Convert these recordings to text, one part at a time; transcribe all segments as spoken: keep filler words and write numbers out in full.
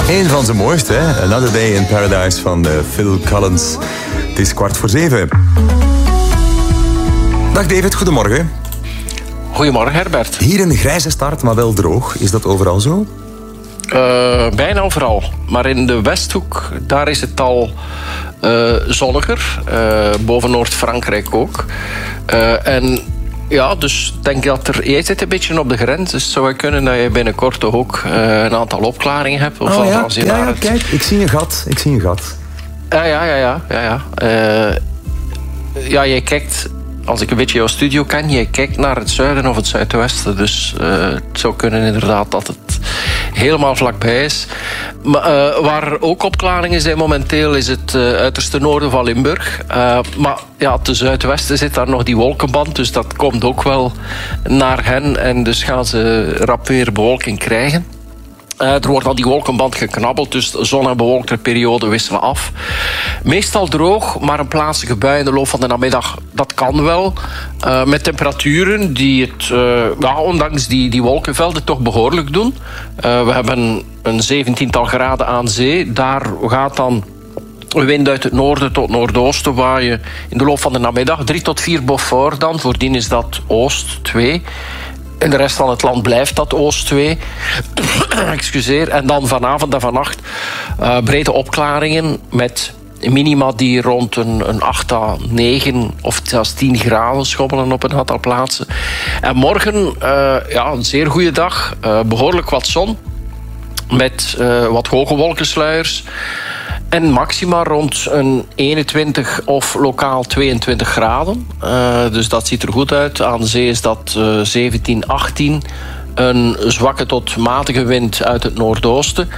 Eén van zijn mooiste, hè? Another Day in Paradise van uh, Phil Collins. Het is kwart voor zeven. Dag David, goedemorgen. Goedemorgen Herbert. Hier een grijze start, maar wel droog. Is dat overal zo? Uh, bijna overal. Maar in de Westhoek, daar is het al uh, zonniger. Uh, boven Noord-Frankrijk ook. Uh, en ja, dus ik denk dat er... Jij zit een beetje op de grens, dus het zou kunnen dat je binnenkort ook uh, een aantal opklaringen hebt. Of oh ja, als je ja, naar ja het... kijk, ik zie een gat. Ik zie een gat. Ja, ja, ja, ja. ja, ja. Uh, ja, jij kijkt... Als ik een beetje jouw studio ken, je kijkt naar het zuiden of het zuidwesten. Dus uh, het zou kunnen inderdaad dat het helemaal vlakbij is. Maar, uh, waar ook opklaringen zijn momenteel is het uh, uiterste noorden van Limburg. Uh, maar ja, te zuidwesten zit daar nog die wolkenband. Dus dat komt ook wel naar hen. En dus gaan ze rap weer bewolking krijgen. Uh, er wordt al die wolkenband geknabbeld, dus de zon- en bewolkte periode wisselen af. Meestal droog, maar een plaatselijke bui in de loop van de namiddag, dat kan wel. Uh, met temperaturen die het, uh, ja, ondanks die, die wolkenvelden, toch behoorlijk doen. Uh, we hebben een zeventiental graden aan zee. Daar gaat dan een wind uit het noorden tot noordoosten waaien in de loop van de namiddag. drie tot vier Beaufort dan, voordien is dat oost twee. In de rest van het land blijft dat oost twee. Excuseer. En dan vanavond en vannacht uh, brede opklaringen met minima die rond een, een acht à negen of zelfs tien graden schommelen op een aantal plaatsen. En morgen uh, ja, een zeer goede dag. Uh, behoorlijk wat zon. Met uh, wat hoge wolkensluiers. En maxima rond een eenentwintig of lokaal tweeëntwintig graden. Uh, dus dat ziet er goed uit. Aan de zee is dat uh, zeventien, achttien. Een zwakke tot matige wind uit het noordoosten.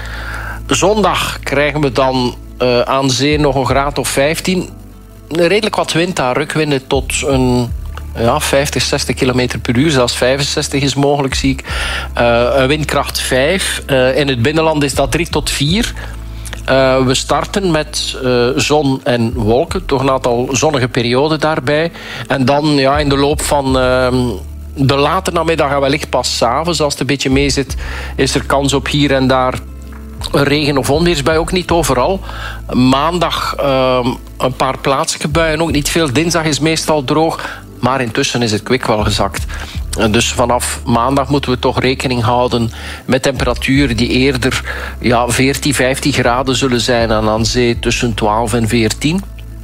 Zondag krijgen we dan uh, aan zee nog een graad of vijftien. Redelijk wat wind daar, rukwinden tot een... Ja, vijftig, zestig kilometer per uur, zelfs vijfenzestig is mogelijk, zie ik. Uh, een windkracht vijf. Uh, in het binnenland is dat drie tot vier. Uh, we starten met uh, zon en wolken, toch een aantal zonnige perioden daarbij. En dan ja, in de loop van uh, de late namiddag en wellicht pas 's avonds, als het een beetje mee zit, is er kans op hier en daar een regen- of onweersbui, ook niet overal. Maandag uh, een paar plaatselijke buien, ook niet veel. Dinsdag is meestal droog, maar intussen is het kwik wel gezakt. Dus vanaf maandag moeten we toch rekening houden met temperaturen die eerder ja, veertien, vijftien graden zullen zijn en aan zee tussen twaalf en veertien.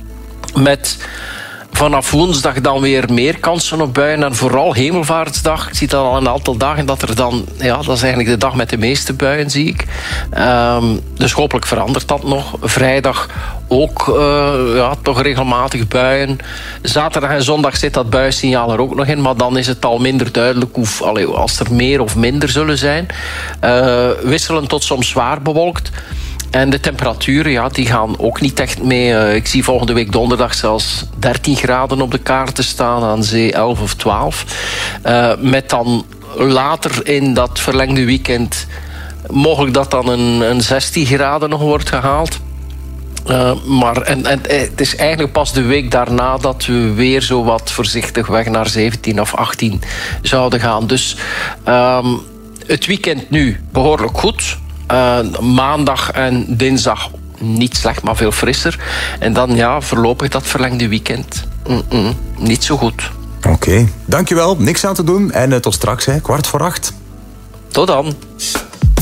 Met vanaf woensdag dan weer meer kansen op buien en vooral hemelvaartsdag. Ik zie dat al een aantal dagen dat er dan... Ja, dat is eigenlijk de dag met de meeste buien, zie ik. Um, dus hopelijk verandert dat nog. Vrijdag ook uh, ja, toch regelmatig buien. Zaterdag en zondag zit dat buiensignaal er ook nog in, maar dan is het al minder duidelijk of, allee, als er meer of minder zullen zijn. Uh, wisselen tot soms zwaar bewolkt. En de temperaturen, ja, die gaan ook niet echt mee. Uh, ik zie volgende week donderdag zelfs dertien graden op de kaart te staan. Aan zee elf of twaalf. Uh, met dan later in dat verlengde weekend mogelijk dat dan een, een zestien graden nog wordt gehaald. Uh, maar en, en, het is eigenlijk pas de week daarna dat we weer zo wat voorzichtig weg naar zeventien of achttien zouden gaan. Dus um, het weekend nu behoorlijk goed. Uh, maandag en dinsdag niet slecht, maar veel frisser. En dan ja, voorlopig dat verlengde weekend. Mm-mm, niet zo goed. Oké, okay. Dankjewel. Niks aan te doen. En uh, tot straks, hè. kwart voor acht. Tot dan.